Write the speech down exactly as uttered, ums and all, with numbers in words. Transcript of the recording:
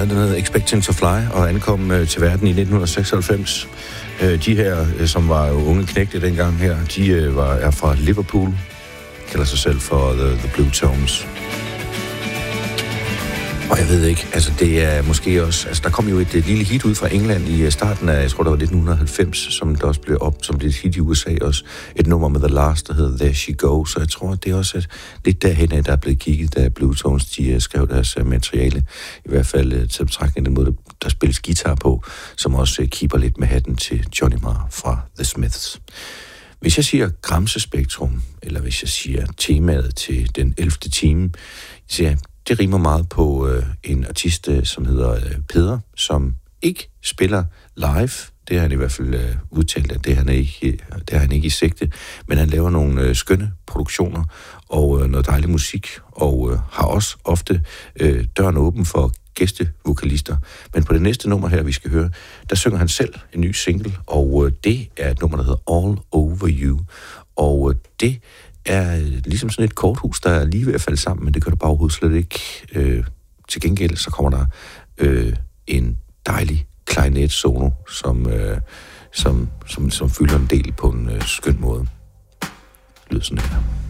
plade, den hedder Expecting to Fly, og ankom øh, til verden i nitten seksoghalvfems. Øh, de her, øh, som var jo unge knægte dengang her, de øh, var, er fra Liverpool, kalder sig selv for The, the Blue Tones. Og jeg ved ikke, altså det er måske også, altså der kom jo et, et lille hit ud fra England i starten af, jeg tror det var nitten halvfems, som der også blev op, som det et hit i U S A også, et nummer med The Last, der hedder There She Goes, så jeg tror, det er også et, lidt derhen af, der er blevet kigget, da Blue Tones, de uh, skrev deres uh, materiale, i hvert fald uh, til betragtning den måde, der spilles guitar på, som også uh, keeper lidt med hatten til Johnny Marr fra The Smiths. Hvis jeg siger Gramsespektrum, eller hvis jeg siger temaet til den ellevte time, så siger jeg, det rimer meget på øh, en artist, øh, som hedder øh, Peder, som ikke spiller live. Det har han i hvert fald øh, udtalt, at det har han ikke, det har han ikke i sigte. Men han laver nogle øh, skønne produktioner og øh, noget dejlig musik, og øh, har også ofte øh, døren åben for gæstevokalister. Men på det næste nummer her, vi skal høre, der synger han selv en ny single, og øh, det er et nummer, der hedder All Over You. Og øh, det er ligesom sådan et korthus, der er lige ved at falde sammen, men det gør det bare overhovedet slet ikke. Øh, til gengæld, så kommer der øh, en dejlig klarinet-solo, som, øh, som, som, som fylder en del på en øh, skøn måde. Det lyder sådan her.